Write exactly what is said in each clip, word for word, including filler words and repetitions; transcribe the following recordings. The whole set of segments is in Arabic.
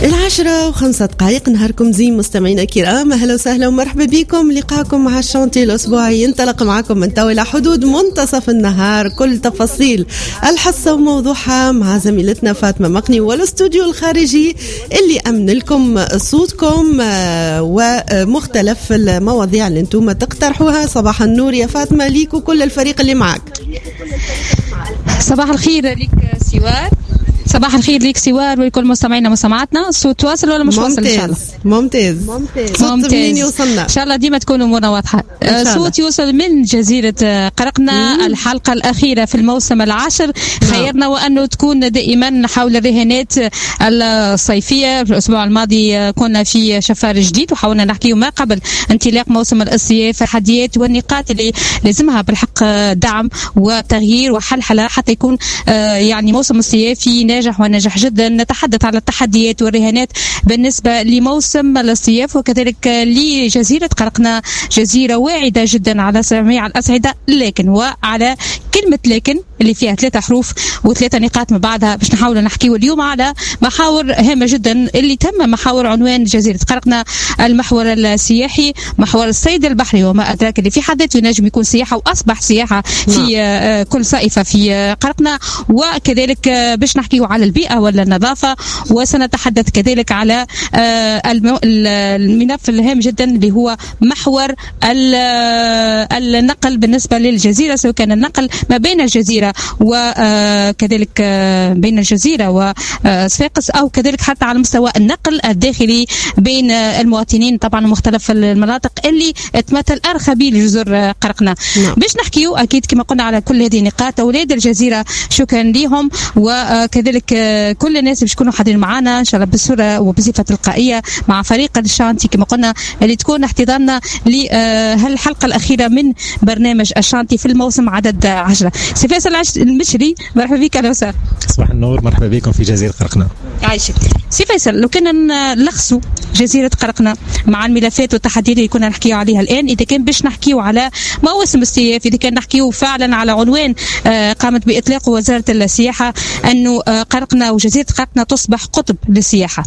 العاشرة وخمسة دقائق، نهاركم زين مستمعينا الكرام، أهلا وسهلا ومرحبا بكم. لقاءكم مع الشانتي الأسبوعي ينطلق معكم من تو إلى حدود منتصف النهار. كل تفاصيل الحصة وموضوعها مع زميلتنا فاطمة مقني والاستوديو الخارجي اللي أمن لكم صوتكم ومختلف المواضيع اللي انتم تقترحوها. صباح النور يا فاطمة ليك وكل الفريق اللي معك. صباح الخير لك سوار. صباح الخير ليك سوار ولكل مستمعينا ومستمعاتنا. الصوت واصل ولا مش واصل؟ ان شاء الله ممتاز ممتاز ممتاز يوصلنا ان شاء الله. ديما تكون امورنا واضحه. صوت يوصل من جزيره قرقنة. مم. الحلقه الاخيره في الموسم العاشر. خيرنا وانه تكون دائما حول الرهانات الصيفيه. في الاسبوع الماضي كنا في شفار جديد وحاولنا نحكي ما قبل انطلاق موسم الصيف، التحديات والنقاط اللي لازمها بالحق دعم وتغيير وحلحله حتى يكون يعني موسم الصيفي ناجح وناجح جدا. نتحدث على التحديات والرهانات بالنسبة لموسم الصيف وكذلك لجزيرة قرقنة، جزيرة واعدة جدا على جميع الأصعدة، لكن وعلى كلمة لكن اللي فيها ثلاثة حروف وثلاثة نقاط من بعدها باش نحاول نحكيه اليوم على محاور هامة جدا اللي تم محاور عنوان جزيرة قرقنة. المحور السياحي، محور الصيد البحري وما أدراك اللي في حد ذاته ينجم يكون سياحة وأصبح سياحة في نعم. كل صيفة في قرقنة، وكذلك باش نحكيه على البيئة ولا النظافة، وسنتحدث كذلك على الملف الهام جدا اللي هو محور النقل بالنسبة للجزيرة، سواء كان النقل ما بين الجزيرة وكذلك بين الجزيرة وصفاقس أو كذلك حتى على مستوى النقل الداخلي بين المواطنين طبعا مختلف المناطق اللي تمثل أرخبي لجزر قرقنة. نعم. باش نحكيو أكيد كما قلنا على كل هذه النقاط. أولاد الجزيرة شكرا لهم، وكذلك كل الناس باش يكونوا حاضرين معنا إن شاء الله بصورة وبصفة تلقائية مع فريق الشانتي كما قلنا اللي تكون احتضاننا لهالحلقة الأخيرة من برنامج الشانتي في الموسم عدد عشرة. سي فيصل المشري مرحبا بك. أهلا وسهلا. صباح النور، مرحبا بكم في جزيرة قرقنة. عايشك سي فيصل. لو كنا نلخصوا جزيرة قرقنة مع الملفات والتحديات اللي كنا نحكيو عليها الآن، إذا كان باش نحكيو على مواسم الصيف، إذا كان نحكيو فعلا على عنوان قامت بإطلاق وزارة السياحة أنه قرقنة وجزيرة قرقنة تصبح قطب للسياحة.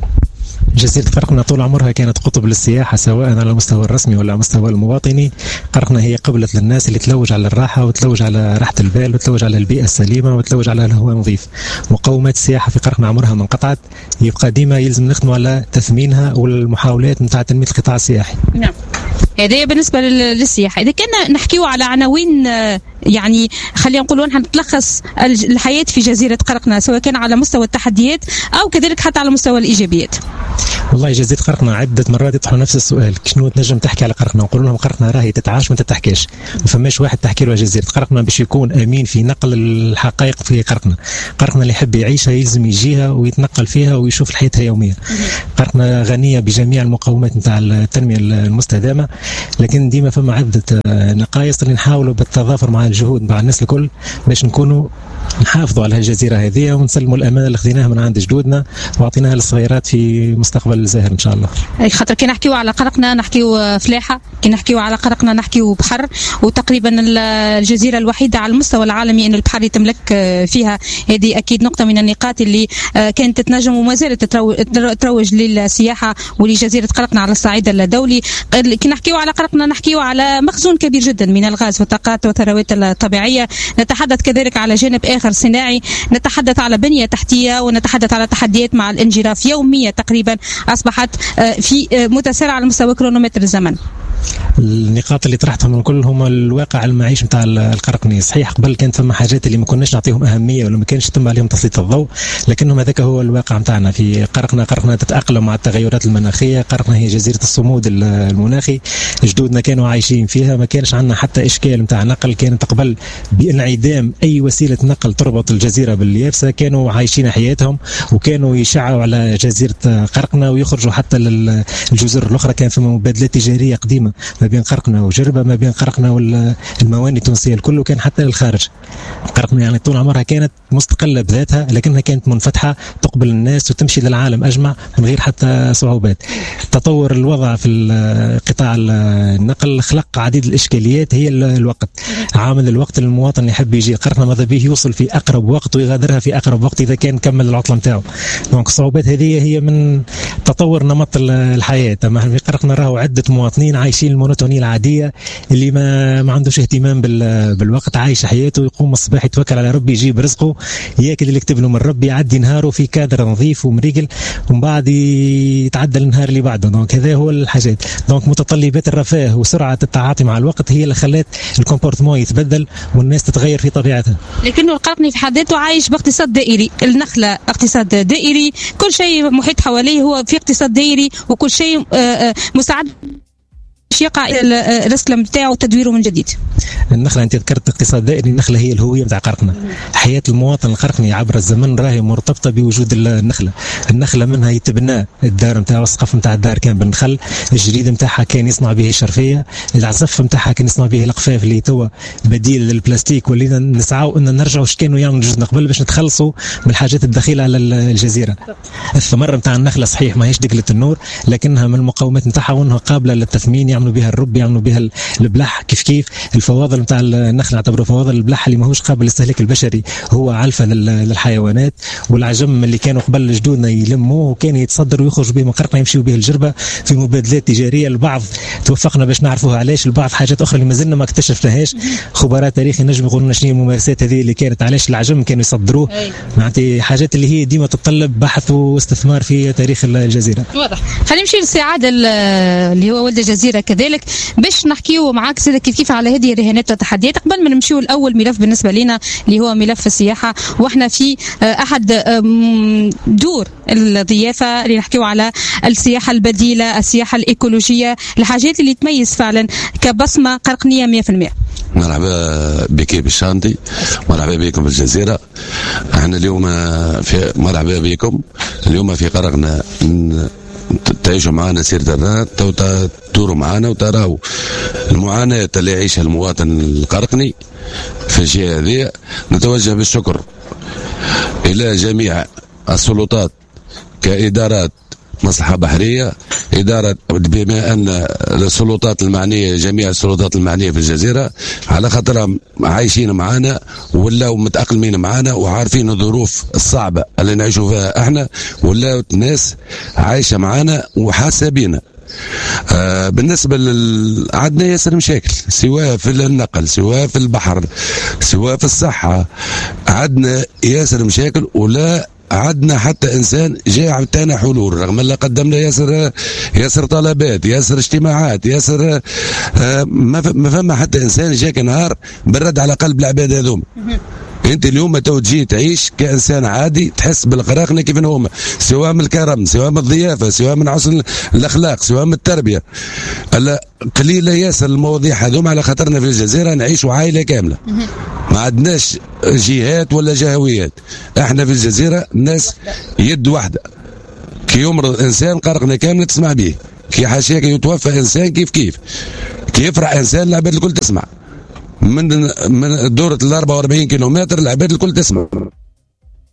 جزيرة قرقنة طول عمرها كانت قطب للسياحة سواء على المستوى الرسمي ولا على المستوى المواطني. قرقنة هي قبلة للناس اللي تلوج على الراحة وتلوج على راحة البال وتلوج على البيئة السليمة وتلوج على الهواء النظيف. مقومات السياحة في قرقنة عمرها ما انقطعت، يبقى ديما يلزم نخدموا على تثمينها والمحاولات نتاع تنمية القطاع السياحي. نعم، هذا بالنسبة للسياحة. إذا كنا نحكيو على عناوين يعني خلينا نقولوا نحن نتلخص الحياة في جزيرة قرقنة سواء كان على مستوى التحديات أو كذلك حتى على مستوى الإيجابيات. والله جزيرة قرقنة عدة مرات يطرحوا نفس السؤال، شنو تنجم تحكي على قرقنة؟ نقول لهم قرقنة راهي تتعاش وانت تحكيش، ما فماش واحد تحكي له جزيرة قرقنة باش يكون امين في نقل الحقائق في قرقنة. قرقنة اللي يحب يعيشها يلزم يجيها ويتنقل فيها ويشوف حياتها يوميا. قرقنة غنية بجميع المقومات نتاع التنمية المستدامة، لكن ديما فما عدة نقايص اللي نحاولوا بالتضافر مع الجهود مع الناس الكل باش نكونوا نحافظوا على الجزيرة هذه ونسلموا الأمانة اللي خذيناها من عند جدودنا وعطيناها للصغيرات في مستقبل الزاهر إن شاء الله. أي خاطر كي نحكيو على قرقنة نحكيو فلاحة، كي نحكيو على قرقنة نحكيو بحر، وتقريبا الجزيرة الوحيدة على المستوى العالمي أن البحر يتملك فيها. هذه أكيد نقطة من النقاط اللي كانت تتنجم وما زالت تروج للسياحة ولجزيرة قرقنة على الصعيد الدولي. كي نحكيو على قرقنة نحكيو على مخزون كبير جدا من الغاز والطاقات والثروات الطبيعية. نتحدث كذلك على جانب آخر صناعي، نتحدث على بنية تحتية، ونتحدث على تحديات مع الانجراف يومية تقريبا أصبحت في متسارع على مستوى كرونومتر الزمن. النقاط اللي طرحتهم الكل هم الواقع المعيشي نتاع القرقني. صحيح قبل كانت فما حاجات اللي ما كناش نعطيهم أهمية ولا ما كانش يتم عليهم تسليط الضوء، لكنهم هذاك هو الواقع نتاعنا في قرقنة. قرقنة تتأقلم مع التغيرات المناخية. قرقنة هي جزيرة الصمود المناخي، جدودنا كانوا عايشين فيها، ما كانش عندنا حتى إشكال نتاع نقل. كانت قبل بانعدام أي وسيلة نقل تربط الجزيرة باليابسة، كانوا عايشين حياتهم وكانوا يشعوا على جزيرة قرقنة ويخرجوا حتى للجزر الأخرى. كان في مبادلات تجارية قديمة القديمه ما بين قرقنه وجربه، ما بين قرقنه والمواني التونسيه الكل، وكان حتى للخارج. قرقنه يعني طول عمرها كانت مستقله بذاتها، لكنها كانت منفتحه تقبل الناس وتمشي للعالم اجمع من غير حتى صعوبات. تطور الوضع في قطاع النقل خلق عديد الاشكاليات، هي الوقت، عامل الوقت للمواطن اللي يحب يجي قرقنه ماذا به يوصل في اقرب وقت ويغادرها في اقرب وقت اذا كان كمل العطله نتاعو. دونك الصعوبات هذه هي من تطور نمط الحياه. اما في قرقنه راهو عده مواطنين عايشين المونوتونيه العاديه اللي ما ما عندوش اهتمام بالوقت، عايش حياته، يقوم الصباح يتوكل على ربي يجيب رزقه، ياكل اللي يكتب له من ربي، يعدي نهاره في كادر نظيف ومريقل، ومن بعد يتعدى النهار اللي بعده. دونك هذا هو الحاجات. دونك متطلبات الرفاه وسرعه التعاطي مع الوقت هي اللي خلات الكومبورتمون يتبدل والناس تتغير في طبيعتها. لكنه القرقني في حد ذاته عايش باقتصاد دائري، النخله اقتصاد دائري، كل شيء محيط حواليه هو في اقتصاد دائري، وكل شيء مساعد يقع الى الرسلم نتاعو وتدويره من جديد. النخله انت ذكرت اقتصاد دائري، النخله هي الهويه نتاع قرقنه. حياه المواطن القرقني عبر الزمن راهي مرتبطه بوجود النخله. النخله منها يتبنى الدار نتاعو، السقف نتاع الدار كان بالنخل، الجريد نتاعها كان يصنع به الشرفيه، العزف نتاعها كان يصنع به القفاف اللي توا بديل للبلاستيك، ولينا نسعوا ان نرجعوا اش كانوا يعملوا جزء قبل باش نتخلصوا من الحاجات الدخيله على الجزيره. الثمره نتاع النخله صحيح ماهيش دقله النور، لكنها من المقومات نتاعها وانها قابله للتثمين، يعملوا بها الرب، يعملوا بها البلح. كيف كيف الفواضل نتاع النخل نعتبروا فواضل البلح اللي ماهوش قابل للاستهلاك البشري، هو علفه للحيوانات. والعجم اللي كانوا قبل جدودنا يلموه وكان يتصدر ويخرج به من قرقنه يمشيوا به الجربه في مبادلات تجاريه. البعض توفقنا باش نعرفوها علاش، البعض حاجات اخرى اللي مازلنا ما اكتشفناهاش. خبراء تاريخي نجم يقولوا لنا شنو الممارسات هذه اللي كانت، علاش العجم كانوا يصدروه. معناتها حاجات اللي هي ديما تتطلب بحث واستثمار في تاريخ الجزيره. واضح. خلينا نمشي للسعاده اللي هو ولد الجزيره كذلك باش نحكيو معاك سيدة كيف كيف على هذه الرهانات والتحديات. قبل ما نمشيو الاول ملف بالنسبه لنا اللي هو ملف السياحه، واحنا في احد دور الضيافه اللي نحكيو على السياحه البديله، السياحه الايكولوجيه، الحاجات اللي تميز فعلا كبصمه قرقنيه مية بالمية. مرحبا بك بالشانتي، مرحبا بكم في الجزيره. احنا اليوم في مرحبا بكم اليوم في قرقنه، تعيشوا معنا سيرة الرهان، تدوروا معنا وتراوا المعاناة اللي يعيشها المواطن القرقني في الجهة هذه. نتوجه بالشكر إلى جميع السلطات كإدارات مصلحة بحرية، إدارة بما أن السلطات المعنية، جميع السلطات المعنية في الجزيرة، على خاطرهم عايشين معنا ولاو متأقلمين معنا وعارفين الظروف الصعبة اللي نعيشوا فيها احنا، ولاو الناس عايشة معنا وحاسة بينا. آه بالنسبة لل... عندنا ياسر مشاكل، سواء في النقل، سواء في البحر، سواء في الصحة، عندنا ياسر مشاكل، ولا عدنا حتى انسان جاء عطانا حلول، رغم اللي قدمنا ياسر ياسر طلبات، ياسر اجتماعات، ياسر آه ما فما حتى انسان جاك نهار برد على قلب العباد هذوما. انت اليوم تو تجي تعيش كانسان عادي، تحس بالقراقنه كيف هما، سواء من الكرم، سواء من الضيافه، سواء من حسن الاخلاق، سواء من التربيه. الا قليله ياسر المواضيع هذوما، على خاطرنا في الجزيره نعيشوا عائله كامله، ما عندناش جهات ولا جهويات، احنا في الجزيره ناس يد واحده. كي يمرض انسان قرقنه كامله تسمع به، كي حاشاك يتوفى انسان كيف كيف، كي يفرح انسان العباد الكل تسمع. من من دورة ال أربعة وأربعين كيلومتر العباد الكل تسمع.